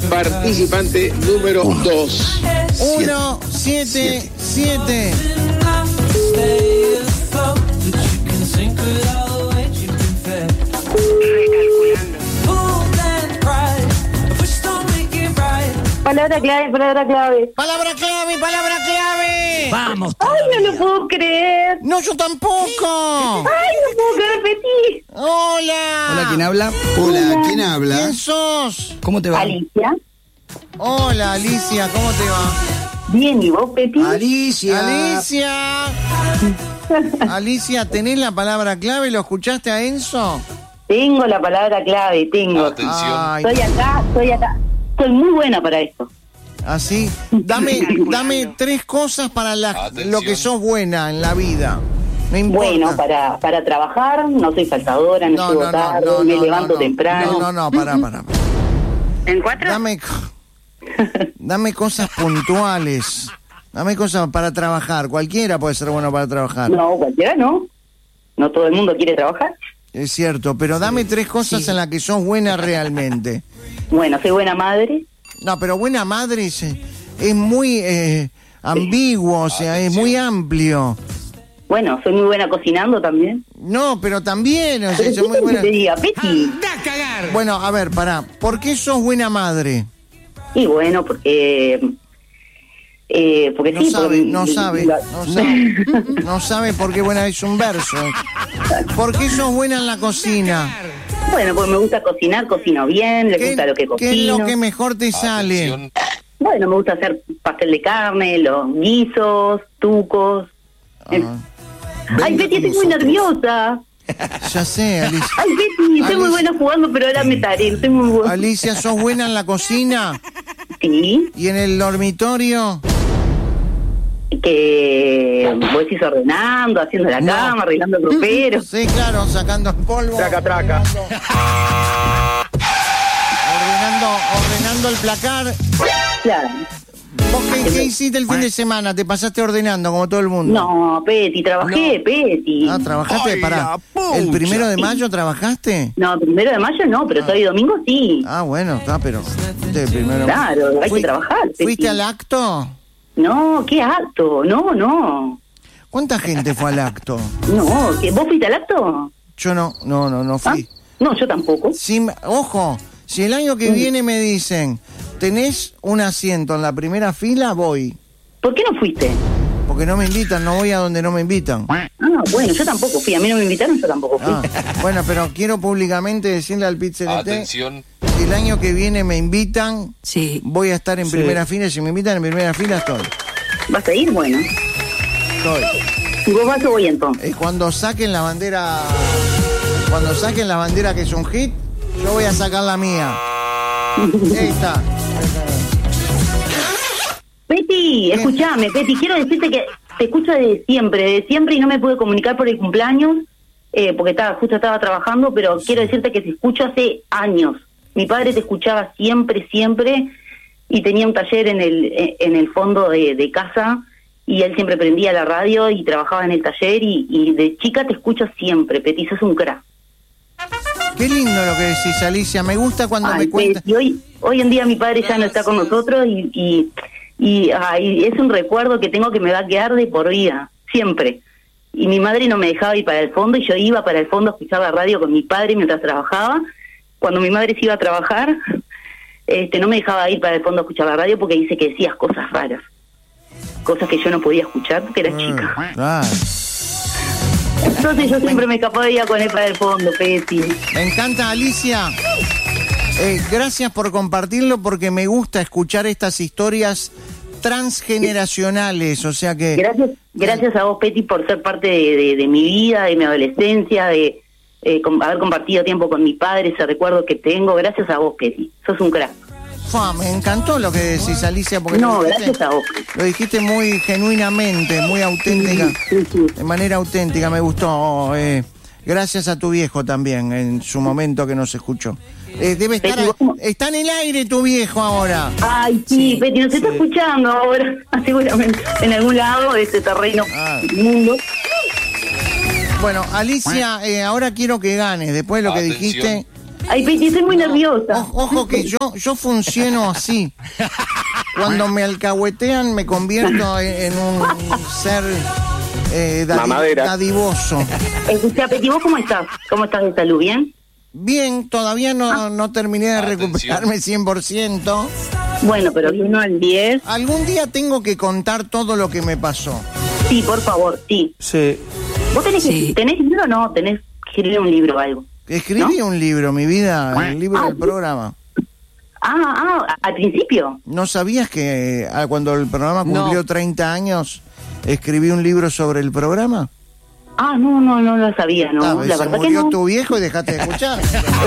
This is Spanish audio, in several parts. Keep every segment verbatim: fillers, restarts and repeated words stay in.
Participante número dos. uno, siete, siete. Palabra clave, palabra clave. Palabra clave, palabra clave. Vamos. Ay, no lo puedo creer. No, yo tampoco. Ay, no puedo creer, Peti. Hola. Hola, ¿quién habla? Hola, ¿quién habla? ¿Quién sos? ¿Cómo te va? Alicia. Hola, Alicia, ¿cómo te va? Bien, ¿y vos, Peti? Alicia. Alicia. Alicia, ¿tenés la palabra clave? ¿Lo escuchaste a Enzo? Tengo la palabra clave, tengo. Ay, Estoy acá, estoy acá. Soy muy buena para esto. así. Dame, dame tres cosas para la, lo que sos buena en la vida. No importa. Bueno, para, para trabajar, no soy faltadora, no, No, llego no, no, tarde, no, me no, levanto no, temprano. No, no, no, pará, pará. pará. ¿En cuatro? Dame, dame cosas puntuales. Dame cosas para trabajar. Cualquiera puede ser bueno para trabajar. No, cualquiera no. No todo el mundo quiere trabajar. Es cierto, pero dame tres cosas Sí. en las que sos buena realmente. Bueno, soy buena madre. No, pero buena madre es, es muy eh, ambiguo, o sea, es muy amplio. Bueno, soy muy buena cocinando también. No, pero también, o sea, Pero sos ¿qué muy querés buena. que te diga, Peti? ¡Da a cagar! Bueno, a ver, pará. ¿Por qué sos buena madre? Y bueno, porque... Eh, porque No sí, sabe, porque- no sabe, la- no sabe. No sabe por qué buena es un verso. ¿Por qué sos buena en la cocina? Bueno, pues me gusta cocinar, cocino bien, le ¿Qué, gusta lo que qué cocino. es lo que mejor te sale? Bueno, me gusta hacer pastel de carne, los guisos, tucos. Ah, Ay, Betty, estoy muy nerviosa. ya sé, Alicia. Ay, Betty, estoy muy buena jugando, pero ahora me taré. Estoy muy buena. Alicia, ¿sos buena en la cocina? Sí, ¿Y en el dormitorio? que vos decís ordenando, haciendo la No. cama, arreglando el ropero. Sí, claro, sacando el polvo. Traca, traca. Ordenando, ordenando el placar. Claro. ¿Vos qué, qué hiciste el fin de semana? ¿Te pasaste ordenando como todo el mundo? No, Peti, trabajé, Peti. Ah, ¿trabajaste? Ay, Pará. la pucha. ¿El primero de mayo trabajaste? No, primero de mayo no, pero hoy domingo sí. Ah, bueno, está, pero... este primero... Claro, hay que Fui- trabajar, Peti. ¿Fuiste al acto? No, qué acto, no, no. ¿Cuánta gente fue al acto? No, ¿que ¿vos fuiste al acto? Yo no, no, no, no ¿Ah? fui. No, yo tampoco. Si me- ojo, si el año que viene me dicen, tenés un asiento en la primera fila, voy. ¿Por qué no fuiste? Porque no me invitan, no voy a donde no me invitan. Ah, bueno, yo tampoco fui. A mí no me invitaron, yo tampoco fui. Ah, bueno, pero quiero públicamente decirle al Pit-C N T, Atención. si el año que viene me invitan, Sí. voy a estar en primera fila. Si me invitan en primera fila, estoy. ¿Vas a ir? Bueno. Estoy. Si vos vas, yo voy entonces. Eh, cuando saquen la bandera, cuando saquen la bandera que es un hit, yo voy a sacar la mía. Ahí está. Peti, escúchame, Peti, quiero decirte que te escucho de siempre, de siempre y no me pude comunicar por el cumpleaños, eh, porque estaba, justo estaba trabajando, pero quiero decirte que te escucho hace años. Mi padre te escuchaba siempre, siempre, y tenía un taller en el, en el fondo de, de casa, y él siempre prendía la radio y trabajaba en el taller, y, y de chica te escucho siempre, Peti, sos un crack. Qué lindo lo que decís, Alicia. Me gusta cuando Ay, me cuentas. Peti, hoy, hoy en día mi padre ya no está con nosotros y, y, y ay, es un recuerdo que tengo que me va a quedar de por vida, siempre. Y mi madre no me dejaba ir para el fondo y yo iba para el fondo a escuchar la radio con mi padre mientras trabajaba. Cuando mi madre se iba a trabajar, este, no me dejaba ir para el fondo a escuchar la radio porque dice que decías cosas raras. Cosas que yo no podía escuchar porque era chica. Claro. Entonces yo siempre me escapaba y iba con él para el fondo, Peti. Me encanta, Alicia. Eh, gracias por compartirlo porque me gusta escuchar estas historias transgeneracionales, o sea que... Gracias, gracias a vos, Peti, por ser parte de, de, de mi vida, de mi adolescencia, de eh, com- haber compartido tiempo con mi padre, ese recuerdo que tengo. Gracias a vos, Peti. Sos un crack. Fua, me encantó lo que decís, Alicia, porque No, lo, dijiste, gracias a vos. lo dijiste muy genuinamente, muy auténtica, Sí, sí. de manera auténtica, me gustó. Eh, gracias a tu viejo también, en su momento que nos escuchó. Eh, debe estar, Peti, ¿vos cómo? está en el aire tu viejo ahora. Ay, sí, Peti, nos está escuchando ahora, seguramente, en algún lado de este terreno Ah. del mundo. Bueno, Alicia, eh, ahora quiero que ganes, después de lo que Atención. dijiste, Ay, Peti, estoy muy nerviosa. Ojo, ojo que yo, yo funciono así. Cuando me alcahuetean me convierto en, en un ser eh, dadi- Mamadera. dadivoso. Escucha, Peti, ¿vos cómo estás? ¿Cómo estás de salud? ¿Bien? Bien, todavía no, no terminé de Atención. recuperarme cien por ciento. Bueno, pero de uno al diez. Algún día tengo que contar todo lo que me pasó. Sí, por favor, sí. Sí. ¿Vos tenés, Sí. que, tenés libro o no? ¿Tenés que escribir un libro o algo? Escribí un libro, mi vida, el libro Ah, del programa. Ah, ah, al principio. ¿No sabías que ah, cuando el programa cumplió No. treinta años, escribí un libro sobre el programa? Ah, no, no, no lo sabía, no. Ah, la se verdad que murió no. tu viejo y dejaste de escuchar.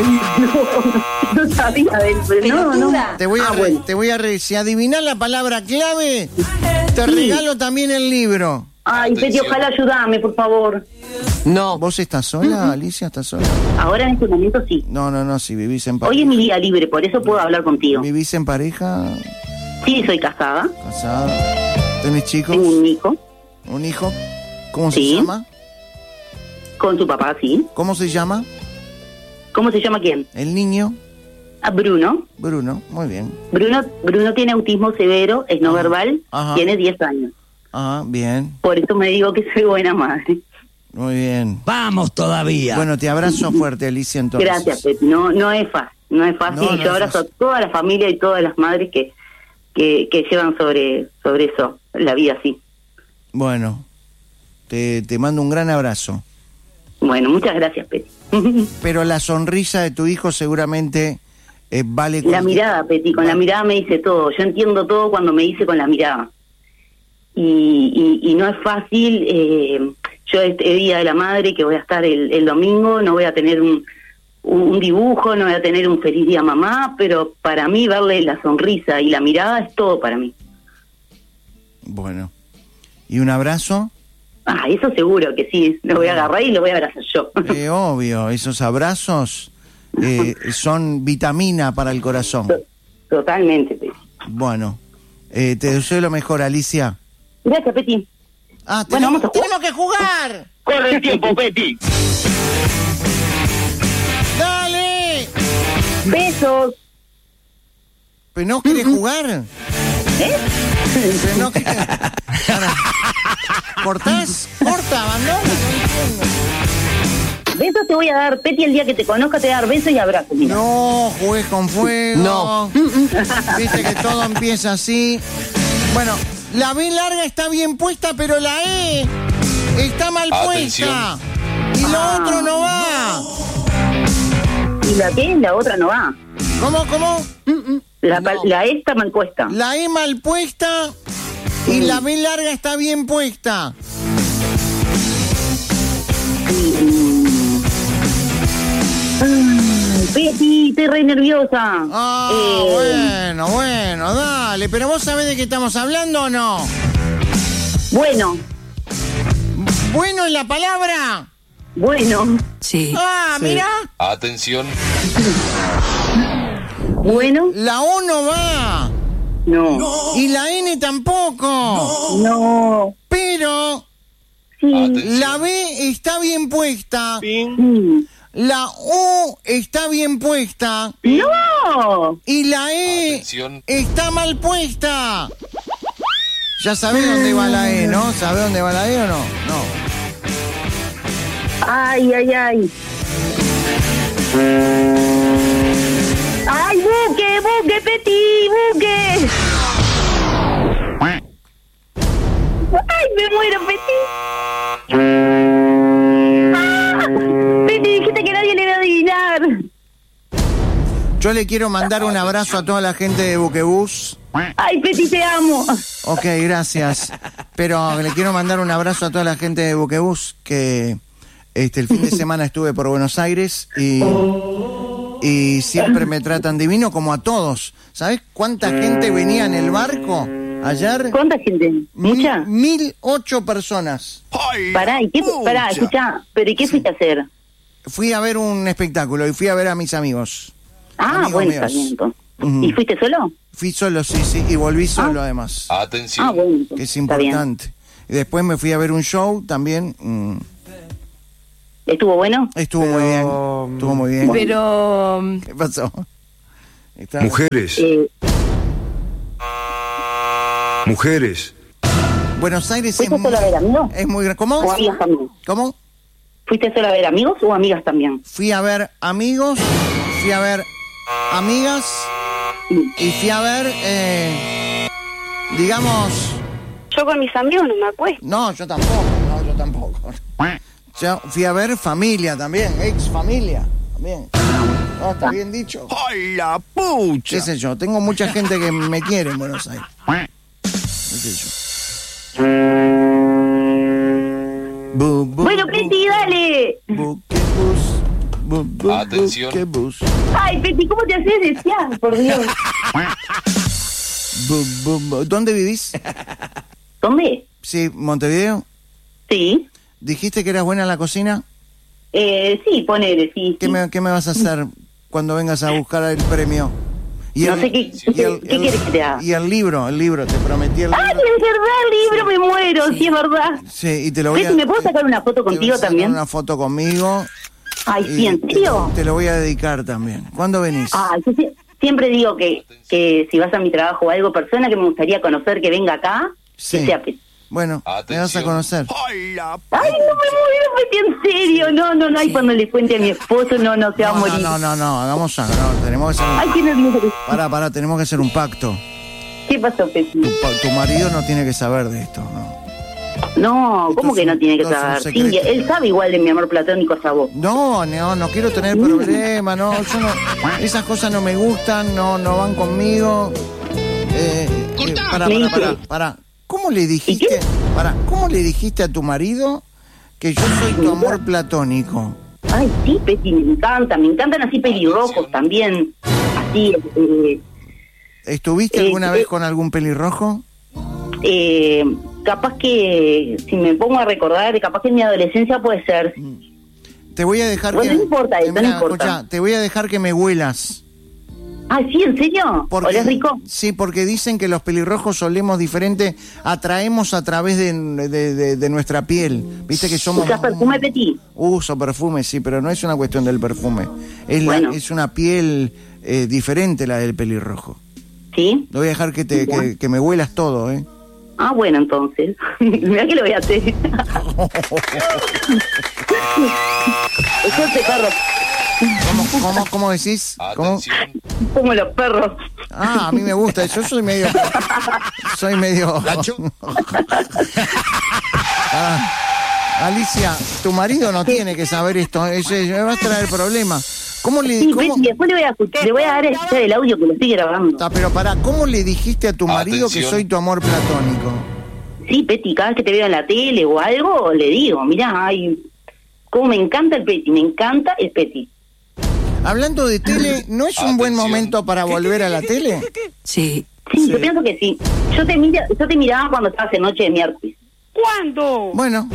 no, no sabía de él, pero no, no. Pelotuda. Te voy a, Ah, re- bueno. te voy a re- si adivinás la palabra clave, te Sí. regalo también el libro. Ay, Peti, Atención. ojalá ayúdame, por favor. No. ¿Vos estás sola, Alicia? ¿Estás sola? Ahora en este momento sí. No, no, no, si vivís en Hoy pareja. es mi día libre, por eso puedo hablar contigo. ¿Vivís en pareja? Sí, soy casada, ¿Casada? ¿Tenés chicos? tengo un hijo ¿Un hijo? ¿Cómo se Sí. llama? con su papá, sí. ¿Cómo se llama? ¿Cómo se llama quién? ¿El niño? Ah, Bruno. Bruno, muy bien. Bruno Bruno tiene autismo severo, es no verbal, Ajá. tiene diez años. Ah, bien, Por eso me digo que soy buena madre. muy bien. Vamos todavía. Bueno, te abrazo fuerte, Alicia, entonces. Gracias, Peti. No, no es fácil, no es fácil. No, no y yo es abrazo fácil. a toda la familia y todas las madres que, que, que llevan sobre, sobre eso, la vida así. Bueno, te, te mando un gran abrazo. Bueno, muchas gracias, Peti. Pero la sonrisa de tu hijo seguramente eh, vale... La cualquier- mirada, Peti, con la mirada me dice todo. Yo entiendo todo cuando me dice con la mirada. Y, y, y no es fácil. Eh, yo este día de la madre que voy a estar el, el domingo, no voy a tener un, un, un dibujo, no voy a tener un feliz día mamá, pero para mí verle la sonrisa y la mirada es todo para mí. Bueno, ¿y un abrazo? Ah, eso seguro que sí. Lo voy a agarrar y lo voy a abrazar yo. Eh, obvio, esos abrazos eh, son vitamina para el corazón. Totalmente, Peti. Bueno, eh, te deseo lo mejor, Alicia. Gracias, Peti. Ah, Bueno, tenemos, vamos a jugar. tenemos que jugar. Corre el tiempo, Peti. ¡Dale! Besos. ¿Pero no querés jugar? ¿Eh? ¿Pero no querés? Ahora, ¿cortás? ¿Corta? ¿Abandona? No entiendo. Besos te voy a dar, Peti, el día que te conozca te voy a dar besos y abrazos. Mira. No, jugués con fuego. No. Viste que todo empieza así. Bueno, la B larga está bien puesta, pero la E está mal Atención. puesta. Y lo Ah. otro no va. ¿Y la que La otra no va. ¿Cómo, cómo? La, No. la E está mal puesta. La E mal puesta y la B larga está bien puesta. Ay, Peti, estoy re nerviosa. Ah, Eh, bueno, bueno, dale. Pero vos sabés de qué estamos hablando o no. Bueno, Bueno es la palabra. bueno, Sí. Ah, mira. Atención. bueno, La O no va. no, Y la N tampoco. no, Pero sí, Atención. la B está bien puesta. sí. La U está bien puesta. no, Y la E Atención. está mal puesta. Ya sabés dónde va la E, ¿no? ¿Sabés dónde va la E o no? No. ay, ay, ay. Ay, buque, buque, Peti, buque. Ay, me muero, Peti. Ah, Peti, dijiste que nadie le iba a adivinar. Yo le quiero mandar un abrazo a toda la gente de Buquebús. Ay, Peti, te amo. Ok, gracias. Pero le quiero mandar un abrazo a toda la gente de Buquebús, que este, el fin de semana estuve por Buenos Aires y, y siempre me tratan divino, como a todos. ¿Sabés cuánta gente venía en el barco ayer? ¿Cuánta gente? ¿Mucha? Mil, mil ocho personas. Pará, ¿y qué? Pará, escuchá, pero ¿y qué fuiste a hacer? Fui a ver un espectáculo y fui a ver a mis amigos. Ah, Amigos bueno, míos. está bien, entonces. Ujú. ¿Y fuiste solo? Fui solo, sí, sí, y volví solo además, Atención. Ah, bueno, que es está bien. importante. Y después me fui a ver un show también. mm, ¿Estuvo bueno? Estuvo muy bien. Estuvo muy bien. Pero... ¿Qué pasó? Está- Mujeres, Eh, mujeres. Buenos Aires es ¿Fuiste muy, solo a ver amigos? es muy gran- ¿Cómo? ¿O amigas también? ¿Cómo? ¿Fuiste solo a ver amigos o amigas también? Fui a ver amigos, fui a ver amigas y fui a ver, eh, digamos, Yo con mis amigos no me acuesto. no, yo tampoco, no, yo tampoco. Yo fui a ver familia también, ex familia también. No, está bien dicho. ¡Ay, la pucha! ¿Qué sé yo? Tengo mucha gente que me quiere en Buenos Aires. ¿Qué sé yo? Bu, bu, Bueno, bu, Peti, dale. buquebus, bu, bu, Atención. buquebus, Ay, Peti, ¿cómo te haces desear? Por Dios. bu, bu, bu. ¿Dónde vivís? ¿Dónde? Sí, Montevideo. Sí. ¿Dijiste que eras buena en la cocina? Eh, sí, ponele, sí. ¿Qué sí. me, qué me vas a hacer cuando vengas a buscar el premio? Y No el- sé qué- y el- qué el- quieres que te haga. Y el libro, el libro, te prometí el ¡Ay, libro. es verdad, el libro! Me muero, sí, es verdad. Sí, y te lo voy a... Peti, ¿me puedo sacar una foto te voy a contigo sacar también? una foto conmigo. Ay, y sí, ¿en te- serio? Te, lo voy a dedicar también. ¿Cuándo venís? Ay, yo sie- siempre digo que, que si vas a mi trabajo o algo, persona que me gustaría conocer que venga acá, Sí. que sea Peti. Bueno, me vas a Atención. conocer. ¡Ay, la Ay, no me muero, Peti, en serio. No, no, no. Ay, cuando le cuente a mi esposo, no, no, se va a No, no, morir. no, no, no, hagamos algo. No, tenemos que hacer un... Ay, qué nervioso. Pará, pará, tenemos que hacer un pacto. ¿Qué pasó, Peti? Tu, pa- tu marido no tiene que saber de esto, ¿no? No, ¿cómo Esto que es no un- tiene que esto es un saber? secreto. Sí, él sabe igual de mi amor platónico a vos. No, no, no quiero tener problemas, no, yo no, esas cosas no me gustan, no, no van conmigo. Eh, eh, para, para, para, para. ¿Cómo le dijiste, para, cómo le dijiste a tu marido que yo soy tu amor platónico? Ay, sí, Peti, me encanta. Me encantan así pelirrojos también. Así, eh, ¿Estuviste Eh, alguna eh. vez con algún pelirrojo? eh, capaz que, si me pongo a recordar, capaz que en mi adolescencia puede ser. Te voy a dejar Bueno, que... no importa eso, eh, mirá, no importa. escuchá, te voy a dejar que me huelas. Ay, sí, ¿en serio? Porque, ¿Olés rico? Sí, porque dicen que los pelirrojos olemos diferente, atraemos a través de, de- de- de nuestra piel. Viste que somos... ¿Usás perfume, Peti? Uso perfume, sí, pero no es una cuestión del perfume. Es, la- Bueno. es una piel eh, diferente la del pelirrojo. ¿Sí? Te voy a dejar que, te, Ya. que, que me huelas todo, ¿eh? Ah, bueno, entonces. Mirá que lo voy a hacer. Suerte, perro. ¿Cómo, cómo, cómo decís? ¿Cómo? Atención. Como los perros. Ah, a mí me gusta. Yo soy medio... Soy medio... Ah, Alicia, tu marido no tiene que saber esto. Ese me va a traer problemas. ¿Cómo le... Sí, cómo- Peti, después le voy a escuchar, le voy a dar a escuchar el audio que lo estoy grabando. Ah, pero pará, ¿cómo le dijiste a tu marido que Atención. soy tu amor platónico? Sí, Peti, cada vez que te veo en la tele o algo, le digo, mirá, ay, cómo me encanta el Peti, me encanta el Peti. Hablando de tele, ¿no es un buen Atención. momento para volver a la tele? Sí. Sí, Sí. yo pienso que sí. Yo te, mira, yo te miraba cuando estabas en Noche de Miércoles. ¿Cuándo? Bueno,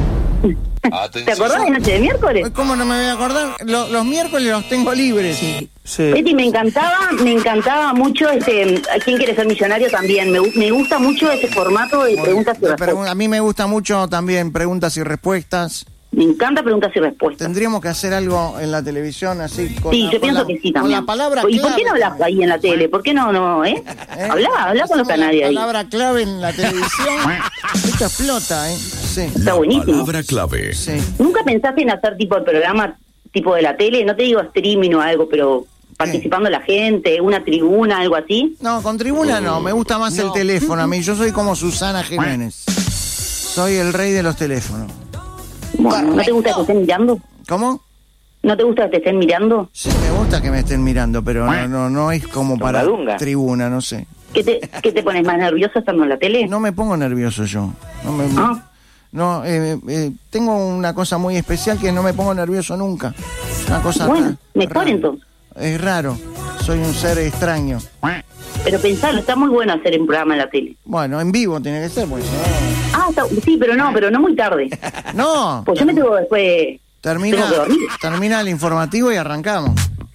¿Te Atención. acordás de Noche de Miércoles? ¿cómo no me voy a acordar? Lo- los miércoles los tengo libres. Sí. Peti, me encantaba, me encantaba mucho este, ¿Quién quiere ser millonario? También, me, gu- me gusta mucho ese formato de preguntas y Me respuestas. pregun- A mí me gusta mucho también preguntas y respuestas. Me encanta preguntas y respuestas. Tendríamos que hacer algo en la televisión así. Con Sí, la- yo con pienso la- que sí Con también. la palabra ¿Y por qué no clave. hablas ahí en la tele? ¿Por qué no, no, eh? ¿Eh? Habla, habla con los Hacemos la canarios ahí. palabra clave en la televisión. Esto explota, ¿eh? Sí, Está buenísimo. Palabra clave. sí. ¿Nunca pensaste en hacer tipo de programa tipo de la tele? No te digo streaming o algo, pero participando la gente, una tribuna, algo así. No, con tribuna no, me gusta más el teléfono a mí. Yo soy como Susana Jiménez. Soy el rey de los teléfonos. Bueno, ¿no te gusta que te estén mirando? ¿Cómo? ¿No te gusta que te estén mirando? Sí, me gusta que me estén mirando, pero no, no, no es como para tribuna, no sé. ¿Qué te, qué te pones más nerviosa estando en la tele? No me pongo nervioso yo. No, me, Ah. no eh, eh, tengo una cosa muy especial que no me pongo nervioso nunca. Una cosa Bueno, ra- mejor rara. entonces. Es raro. Soy un ser extraño. Pero pensalo, está muy bueno hacer un programa en la tele. Bueno, en vivo tiene que ser, pues. Ah, está- sí, pero no, pero no muy tarde. No. Pues yo me tengo después... Termina, tengo que dormir. termina el informativo y arrancamos.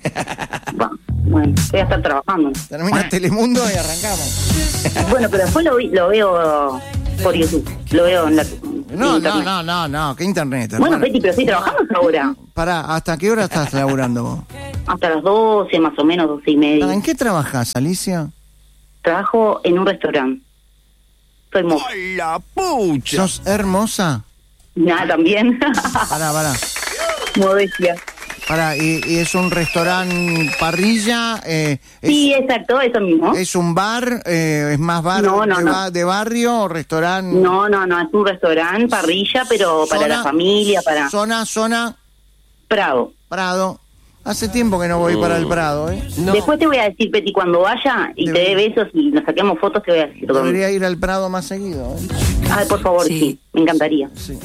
Va, bueno, voy a estar trabajando. Termina Telemundo y arrancamos. Bueno, pero después lo, vi- lo veo por YouTube. Lo veo en la... No, no, internet. no, no, no, ¿qué internet? Bueno, hermano? Betty, pero estoy trabajando hasta ahora. Pará, ¿hasta qué hora estás laburando vos? Hasta las doce, más o menos, doce y media. ¿En qué trabajás, Alicia? Trabajo en un restaurante. Soy moza. ¡Ay, la pucha! ¿Sos hermosa? Nada, también. Pará, pará. Modestia. Pará, y, y es un restaurante parrilla, eh, es, Sí, exacto, eso mismo. es un bar, eh, es más bar No, no, de, no. ba- de barrio o restaurante. No, no, no, es un restaurante, parrilla, pero para Zona- la familia, para Zona, zona, Prado. Prado. Hace tiempo que no voy para el Prado, ¿eh? No. Después te voy a decir, Peti, cuando vaya y te dé Debería- besos y nos saquemos fotos, te voy a decir dónde. Debería ir al Prado más seguido, ¿eh? Ay, por favor, Sí. sí, me encantaría. Sí.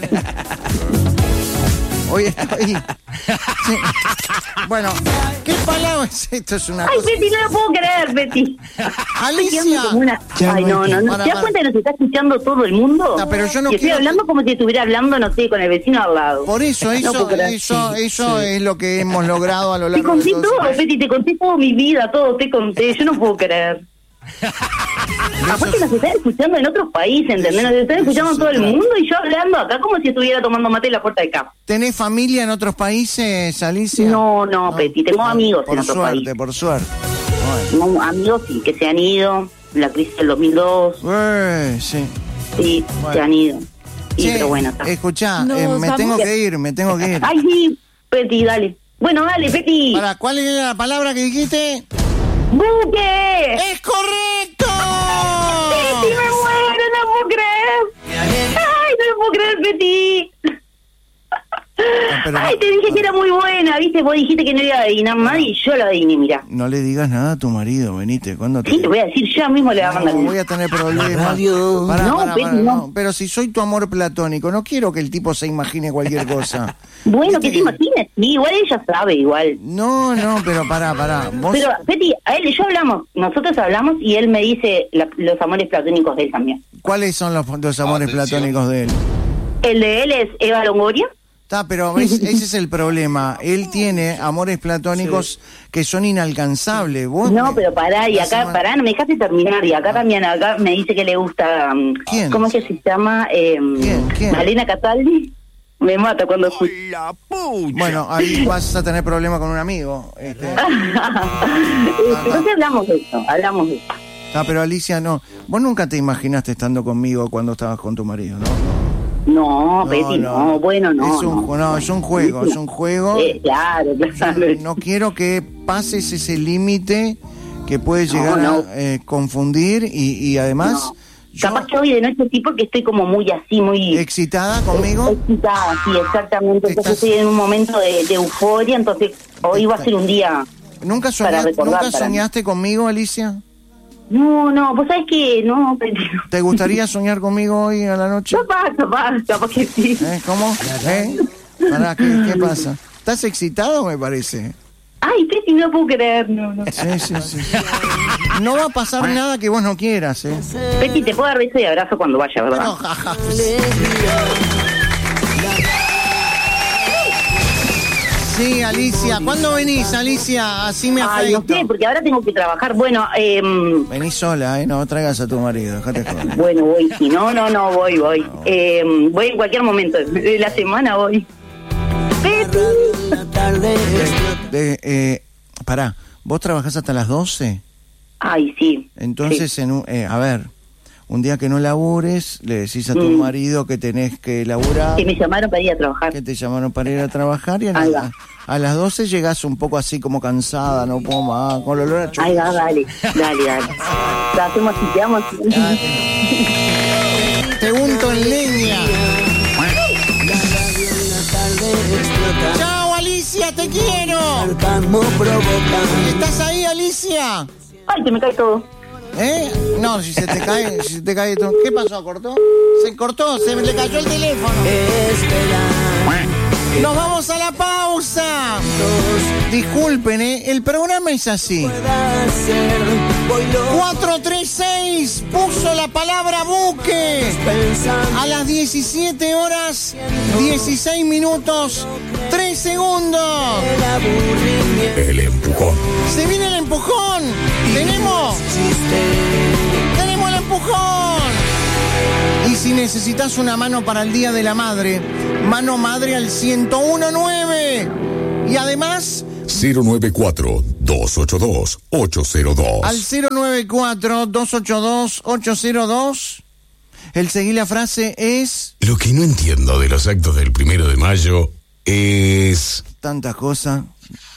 Hoy estoy... Sí. Bueno, ¿qué palabra es esto? Es una Ay, cosa... Peti, no lo puedo creer, Peti. Alicia. Como una- Ay, no, no, no. Para, ¿Te das para. cuenta que nos está escuchando todo el mundo? Ah, pero yo no y estoy quiero- hablando como si estuviera hablando, no sé, con el vecino al lado. Por eso, No eso, puedo creer. eso, eso es lo que hemos logrado a lo Te largo conté de todos todo, Peti, te conté toda mi vida, todo te conté, yo no puedo creer. Aparte nos están escuchando en otros países, ¿entendés? Nos están escuchando en todo el mundo y yo hablando acá como si estuviera tomando mate en la puerta de casa. ¿Tenés familia en otros países, Alicia? No, no, Peti, tengo amigos por en otros suerte, países. por suerte. Bueno. No, amigos sí, que se han ido, la crisis del dos mil dos, Eh, sí. sí, Bueno. se han ido. Sí, Che, pero bueno, está. escuchá, Nos eh, me vamos. tengo que ir, me tengo que ir. Ay, sí, Peti, dale. Bueno, dale, Peti. Para, ¿cuál era la palabra que dijiste? ¡Buque! ¡Es correcto! ¡Peti, me muero! ¡No puedo creer! ¡Ay, no lo puedo creer, Peti! pero Ay, no- te dije que era muy buena, ¿viste? Vos dijiste que no iba a adivinar nadie y yo la adiviné, mirá. No le digas nada a tu marido, venite. ¿Cuándo te.? Sí, te voy a decir, ya mismo le voy a mandar No, un- voy a tener problemas. Radio. Pará, No, pará, Peti, pará, no. no. Pero si soy tu amor platónico, no quiero que el tipo se imagine cualquier cosa. Bueno, Viste que te imagines, sí, igual ella sabe, igual. No, no, pero pará, pará. Vos... Pero, Peti, a él y yo hablamos, nosotros hablamos y él me dice la- los amores platónicos de él también. ¿Cuáles son los, los amores Atención. platónicos de él? El de él es Eva Longoria. Está, pero ves, ese es el problema. Él tiene amores platónicos que son inalcanzables. Vos No, me- pero pará, y la acá, semana- pará, no me dejaste terminar, y acá también, acá me dice que le gusta, um, ¿Quién? ¿cómo es que se llama? Eh, ¿Quién? ¿Quién? Malena Cataldi. Me mata cuando escucho. ¡Ay, la pucha! Bueno, ahí vas a tener problemas con un amigo. Este. Entonces hablamos de eso, hablamos de eso. Ah, pero Alicia, no. Vos nunca te imaginaste estando conmigo cuando estabas con tu marido, ¿no? No, No, Betty, no. no, bueno, no. Es un, ju- no, es un juego, es un juego. Eh, claro, claro. No quiero que pases ese límite que puede No, llegar no. a eh, confundir y, y además No. yo- Capaz que hoy de noche sí, porque estoy como muy así, muy excitada conmigo. excitada, sí, exactamente. Estás- Entonces estoy en un momento de, de euforia, entonces hoy va a ser un día... ¿Nunca, soñaste, para recordar, ¿nunca para mí. soñaste conmigo, Alicia? No, no, vos sabés que no, pero... ¿Te gustaría soñar conmigo hoy a la noche? Capaz, capaz, capaz que sí. ¿Eh? ¿Cómo? ¿Eh? Pará, ¿qué, qué pasa? ¿Estás excitado, me parece? Ay, Peti, no puedo creer, no, no. Sí, sí, sí. No va a pasar nada que vos no quieras, ¿eh? Peti, te puedo dar beso y abrazo cuando vaya, ¿verdad? No, jaja. Sí, Alicia. ¿Cuándo venís, Alicia? Así me Ay, no afecto. sé, porque ahora tengo que trabajar. Bueno, eh, Venís sola, ¿eh? No traigas a tu marido, déjate joder. bueno, voy. Si no, no, no, voy, voy. Eh, voy en cualquier momento de la semana, voy. Peti. De, eh, pará, ¿vos trabajás hasta las doce? Ay, sí. Entonces, sí. en un, eh, a ver, un día que no labures, le decís a tu Mm. marido que tenés que laburar, Que me llamaron para ir a trabajar. que te llamaron para ir a trabajar y a, Ahí la- va. a las doce llegás un poco así como cansada, no puedo más, con el olor a Ay, chorizo. va, dale, dale, dale. Lo hacemos así, te amo así. Te unto en leña. Chao, Alicia, te quiero. ¿Estás ahí, Alicia? Ay, que me cae todo. ¿Eh? No, si se te cae, si se te cae todo. ¿Qué pasó? ¿Cortó? Se cortó, se me le cayó el teléfono. Nos vamos a la pausa. Disculpen, ¿eh? El programa es así. cuatro tres seis puso la palabra buque. A las diecisiete horas, dieciséis minutos, tres segundos. El empujón. Se viene el empujón. Tenemos. Tenemos el empujón. Y si necesitas una mano para el Día de la Madre, mano madre al ciento uno nueve. Y además... cero nueve cuatro, dos ocho dos, ocho cero dos. Al cero nueve cuatro, dos ocho dos, ocho cero dos. El seguí la frase es... Lo que no entiendo de los actos del primero de mayo es... Tantas cosas.